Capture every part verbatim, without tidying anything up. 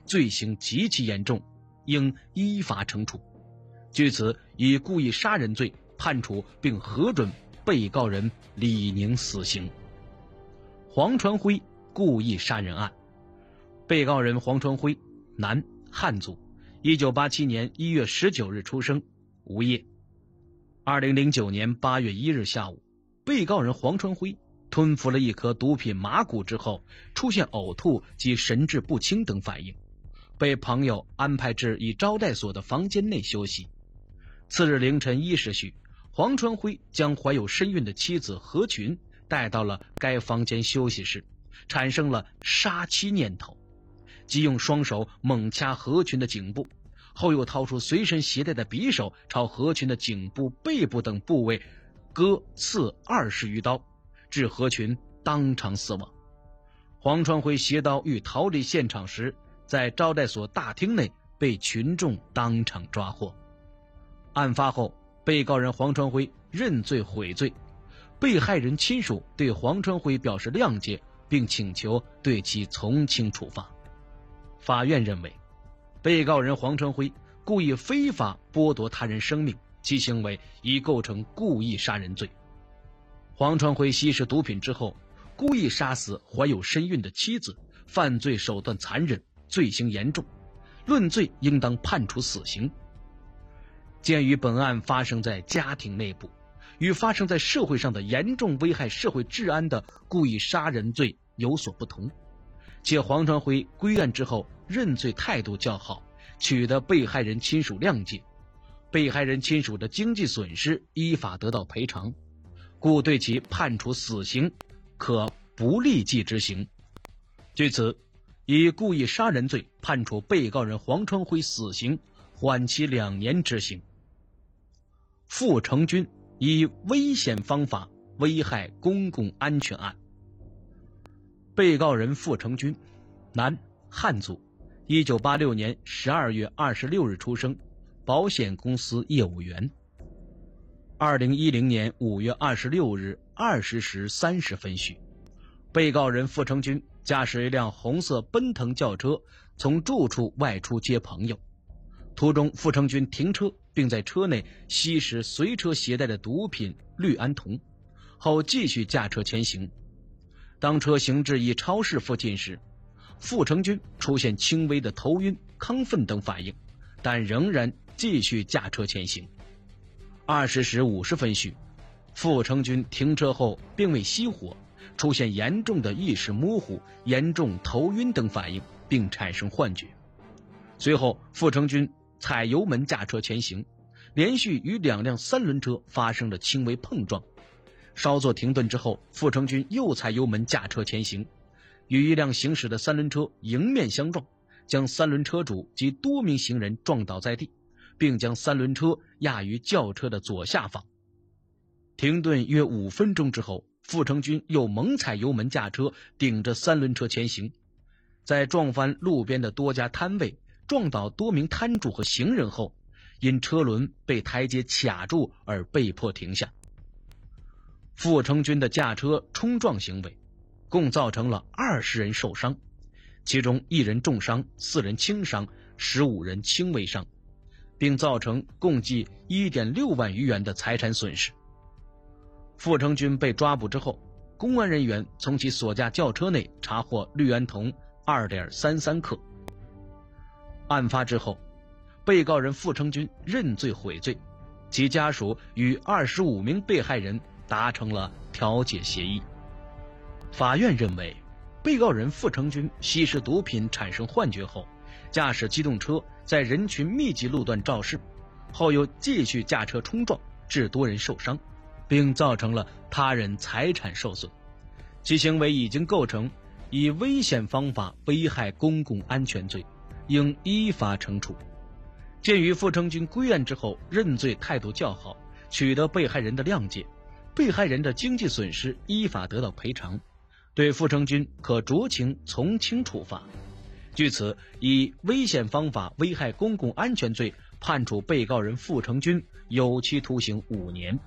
罪行极其严重，应依法惩处。据此，以故意杀人罪判处并核准被告人李宁死刑。黄传辉故意杀人案，被告人黄传辉，男，汉族，一九八七年一月十九日出生，无业。二零零九年八月一日下午，被告人黄传辉吞服了一颗毒品麻古之后，出现呕吐及神志不清等反应，被朋友安排至一招待所的房间内休息。次日凌晨一时许，黄传辉将怀有身孕的妻子何群带到了该房间休息室，产生了杀妻念头，即用双手猛掐何群的颈部，后又掏出随身携带的匕首，朝何群的颈部、背部等部位割刺二十余刀，致何群当场死亡。黄传辉携刀欲逃离现场时，在招待所大厅内被群众当场抓获。案发后，被告人黄传辉认罪悔罪，被害人亲属对黄传辉表示谅解，并请求对其从轻处罚。法院认为，被告人黄传辉故意非法剥夺他人生命，其行为已构成故意杀人罪。黄传辉吸食毒品之后，故意杀死怀有身孕的妻子，犯罪手段残忍，罪行严重，论罪应当判处死刑。鉴于本案发生在家庭内部，与发生在社会上的严重危害社会治安的故意杀人罪有所不同，且黄传辉归案之后认罪态度较好，取得被害人亲属谅解，被害人亲属的经济损失依法得到赔偿，故对其判处死刑，可不立即执行。据此，以故意杀人罪判处被告人黄传辉死刑，缓期两年执行。傅成军以危险方法危害公共安全案，被告人傅成军，男，汉族，一九八六年十二月二十六日出生，保险公司业务员。二零一零年五月二十六日二十时三十分许，被告人傅成军驾驶一辆红色奔腾轿车从住处外出接朋友，途中傅成军停车，并在车内吸食随车携带的毒品氯胺酮，后继续驾车前行。当车行至一超市附近时，傅成军出现轻微的头晕、亢奋等反应，但仍然继续驾车前行。二十时五十分许，傅成军停车后并未熄火，出现严重的意识模糊、严重头晕等反应，并产生幻觉。随后，傅成军踩油门驾车前行，连续与两辆三轮车发生了轻微碰撞。稍作停顿之后，傅成军又踩油门驾车前行，与一辆行驶的三轮车迎面相撞，将三轮车主及多名行人撞倒在地，并将三轮车压于轿车的左下方。停顿约五分钟之后，傅成军又猛踩油门驾车，顶着三轮车前行，在撞翻路边的多家摊位，撞倒多名摊主和行人后，因车轮被台阶卡住而被迫停下。傅成军的驾车冲撞行为共造成了二十人受伤，其中一人重伤，四人轻伤，十五人轻微伤，并造成共计 一点六万余元的财产损失。傅成军被抓捕之后，公安人员从其所驾轿车内查获氯胺酮 二点三三 克。案发之后，被告人傅成军认罪悔罪，其家属与二十五名被害人达成了调解协议。法院认为，被告人傅成军吸食毒品产生幻觉后，驾驶机动车在人群密集路段肇事，后又继续驾车冲撞，致多人受伤，并造成了他人财产受损，其行为已经构成以危险方法危害公共安全罪，应依法惩处。鉴于傅成军归案之后认罪态度较好，取得被害人的谅解，被害人的经济损失依法得到赔偿，对傅成军可酌情从轻处罚。据此，以危险方法危害公共安全罪判处被告人傅成军有期徒刑五年。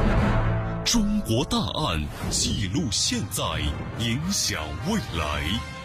中国大案，记录现在，影响未来。